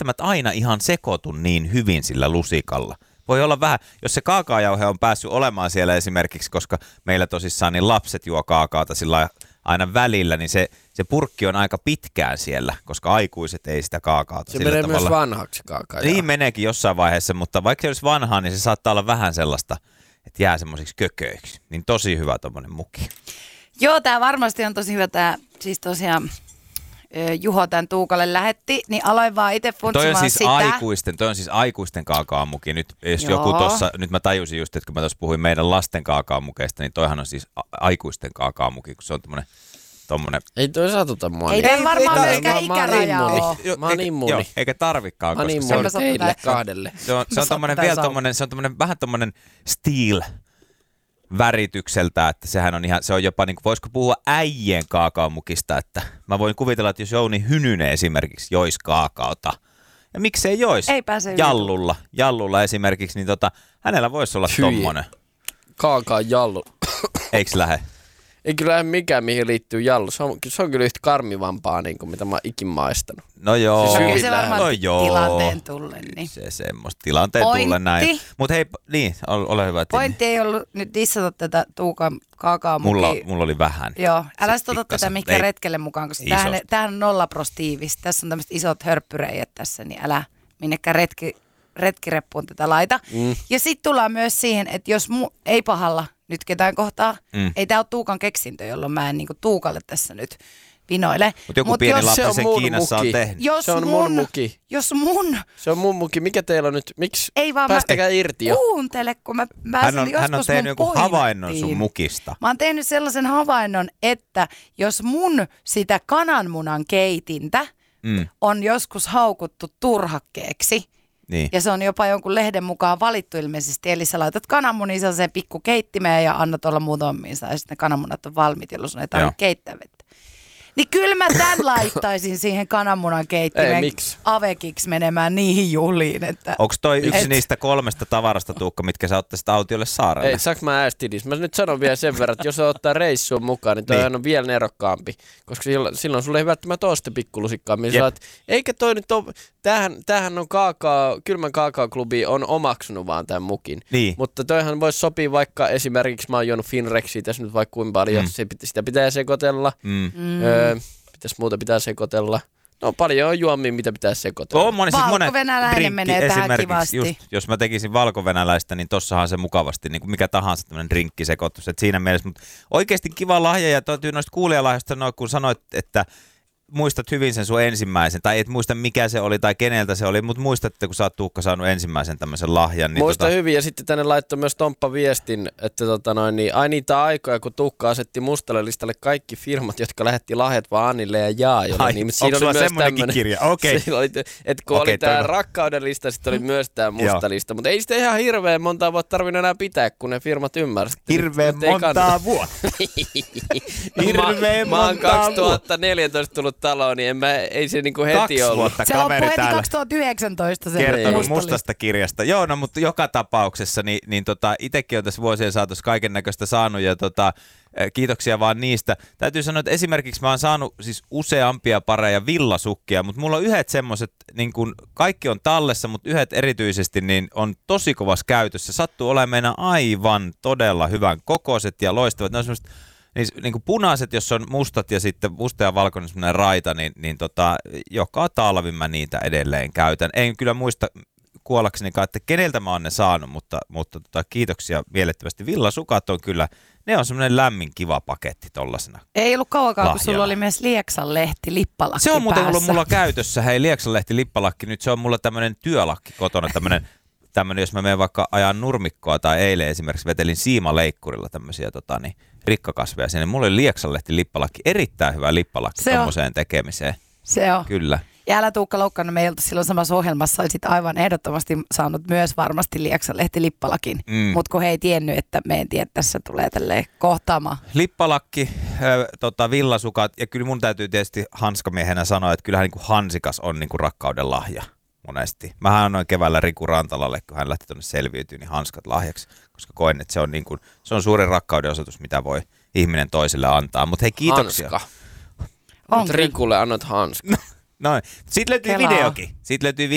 välttämättä aina ihan sekoitu niin hyvin sillä lusikalla. Voi olla vähän, jos se kaakaojauhe on päässyt olemaan siellä esimerkiksi, koska meillä tosissaan niin lapset juo kaakaota sillä aina välillä, niin se purkki on aika pitkään siellä, koska aikuiset ei sitä kaakaota se sillä menee tavalla. myös vanhaksi kaakaojauhe. Niin meneekin jossain vaiheessa, mutta vaikka se olisi vanhaa, niin se saattaa olla vähän sellaista, että jää semmoisiksi kököiksi. Niin tosi hyvä tommonen muki. Joo, tää varmasti on tosi hyvä tää, siis tosiaan Juho tän Tuukalle lähetti, niin aloin vaan itse funtsimaan Toi on siis aikuisten kaakaomuki. Nyt jos Joo. joku tossa, nyt mä tajusin just, että kun mä tuossa puhuin meidän lasten kaakaomukeista, niin toihan on siis aikuisten kaakaomuki, kun se on tommonen. Ei toi satuta mua. Ei toi varmaan myöskään ikärajaa ole. Mä oon immuuni. Joo, eikä tarvikaan, Mä oon koska immuuni se on, teille kahdelle. se on tommonen vielä tommonen, se on tommonen vähän tommonen steel väritykseltä, että sehän on ihan, se on jopa niin kuin, voisiko puhua äijien kaakaomukista, että mä voin kuvitella, että jos Jouni Hynynen esimerkiksi joisi kaakaota, ja miksei joisi Ei pääse jallulla esimerkiksi, niin hänellä voisi olla tommonen. Kaakaan jallu. Eiks lähe? Ei kyllä mikään, mihin liittyy jallu. Se on kyllä yhtä karmivampaa, niin kuin mitä mä oon ikin maistanut. No joo. Siis Kyllä se varmaan no joo. tilanteen tullen. Niin. Se semmoista tilanteen tullen näin. Mut hei, niin, ole hyvä. Pointti ei ollut nyt dissata tätä Tuukan kaakaomukia. Mulla oli vähän. Joo, älä sitten ota pikkasen. tätä mihinkään retkelle mukaan, koska tämähän on 0% tiivis. Tässä on tämmöiset isot hörppyreijät tässä, niin älä minnekään retkireppuun tätä laita. Ja sitten tullaan myös siihen, että jos ei pahalla nyt ketään kohtaa, ei tää ole Tuukan keksintö, jolloin mä en niinku Tuukalle tässä nyt vinoile. Mutta joku pieni lapsi sen Kiinassa muki. on tehnyt. Se on mun muki. Jos mun... Se on mun muki. Mikä teillä on nyt? Miksi? Ei vaan päästäkää irti jo. Kuuntele, kun mä pääsin joskus hän on tehnyt joku havainnon sun mukista. Mä oon tehnyt sellaisen havainnon, että jos mun sitä kananmunan keitintä on joskus haukuttu turhakkeeksi, niin. Ja se on jopa jonkun lehden mukaan valittu ilmeisesti. Eli sä laitat kananmunin sellaiseen pikku keittimeen ja annat olla muutomiinsa. Ja sitten ne kananmunat on valmiit, jolloin sun ei tarvitse keittää vettä. Niin kyllä mä tän laittaisin siihen kananmunan keittimeen avekiksi menemään niihin juhliin. Että onko toi yksi niistä 3 tavarasta, Tuukka, mitkä sä ottaisit autiolle saarelle? Ei, saanko mä äästidis? Mä nyt sanon vielä sen verran, että jos ottaa reissuun mukaan, niin toihan on vielä nerokkaampi. Koska silloin sulle ei välttämättä ole sitä pikkulusikkaa. Eikä toi nyt ole, tämähän on kylmän kaakaoklubi on omaksunut vaan tämän mukin. Niin. Mutta toihan voisi sopia vaikka esimerkiksi, mä oon juonut Finrexia tässä nyt vaikka kuinka paljon, sitä pitää sekoitella. Mitäs muuta pitää sekoitella? No paljon on juomia, mitä pitää sekoitella. Valko-venäläinen menee tähän kivasti. Just, jos mä tekisin valko-venäläistä, niin tossahan se mukavasti, niin kuin mikä tahansa tämmöinen drinkkisekoitus. Et siinä mielessä, mutta oikeasti kiva lahja, ja täytyy noista kuulijalahjoista sanoa, kun sanoit, että muistat hyvin sen sun ensimmäisen, tai et muista mikä se oli tai keneltä se oli, mutta muistat, että kun sä oot Tuukka saanut ensimmäisen tämmöisen lahjan. Niin muista hyvin, ja sitten tänne laittoi myös Tomppa viestin, että ai niitä aikoja, kun Tuukka asetti mustalle listalle kaikki firmat, jotka lähetti lahjat vaan Annille ja Jaajolle. Niin, onko sulla semmoinenkin kirja? Okei. Että kun oli tämä rakkauden lista, sitten oli myös tämä musta lista, mutta ei sitä ihan hirveän montaa vuotta tarvinnut enää pitää, kun ne firmat ymmärsivät. Hirveän montaa vuotta. Mä oon 2014 tullut taloon, niin ei se niinku heti 2 ollut. vuotta se kaveri heti täällä 2019 se kertonut mustasta kirjasta. Joo, no mutta joka tapauksessa, niin itsekin on tässä vuosien saatossa kaiken näköistä saanut, ja kiitoksia vaan niistä. Täytyy sanoa, että esimerkiksi mä oon saanut siis useampia pareja villasukkia, mutta mulla on yhdet semmoiset, niin kun kaikki on tallessa, mutta yhdet erityisesti niin on tosi kovassa käytössä. Sattuu olemaan aivan todella hyvän kokoiset ja loistavat. Ne on semmoiset niin kuin punaiset, jos on mustat ja sitten musta ja valkoinen semmoinen raita, niin joka talvi mä niitä edelleen käytän. En kyllä muista kuollaksenikaan, että keneltä mä oon ne saanut, mutta kiitoksia mielettömästi. Villasukat on kyllä, ne on semmoinen lämmin kiva paketti tollasena. Ei ollut kauankaan, kun sulla oli myös Lieksanlehti lippalakki se on muuten päässä. ollut mulla käytössä, hei Lieksanlehti lippalakki, nyt se on mulla tämmöinen työlakki kotona, tämmöinen, jos mä menen vaikka ajan nurmikkoa tai eilen esimerkiksi vetelin siimaleikkurilla tämmöisiä rikkakasveja sinne. Mulla oli Lieksanlehti lippalakki, erittäin hyvä lippalakki tommoseen tekemiseen. Se on. Kyllä. Ja älä Tuukka loukkaannut meiltä silloin samassa ohjelmassa, olisit aivan ehdottomasti saanut myös varmasti Lieksanlehti lippalakin. Mutta kun he ei tiennyt, että me en tiedä, että tässä tulee tälleen kohtaamaan. Lippalakki, villasukat, ja kyllä mun täytyy tietysti hanskamiehenä sanoa, että kyllähän niin kuin hansikas on niin kuin rakkauden lahja monesti. Mähän annoin keväällä Riku Rantalalle, kun hän lähti tuonne selviytyyn, niin hanskat lahjaksi, koska koen, että se on suurin rakkauden osoitus, mitä voi ihminen toiselle antaa. Mutta hei, kiitoksia. Hanska. Rikulle annat hanska. Noin. Siitä löytyy videokin.